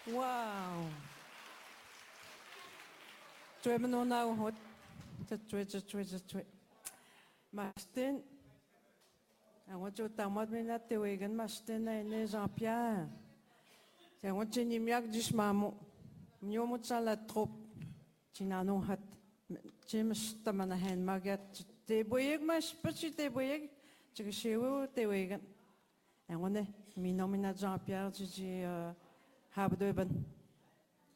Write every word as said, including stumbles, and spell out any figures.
Wow. Tu es mon au hot. Tu es tu es tu es. Mastin. I want you to mod me na te wegan mastin na ne Jean-Pierre. C'est want tu ni miak du mamo. Mio mo la trop. Tu n'as non hat. Jim stamana hen magat. Te boyeg mas petit te boyeg. Tu que chez vous te wegan. Et on est mi nomina Jean-Pierre tu dis habdoben.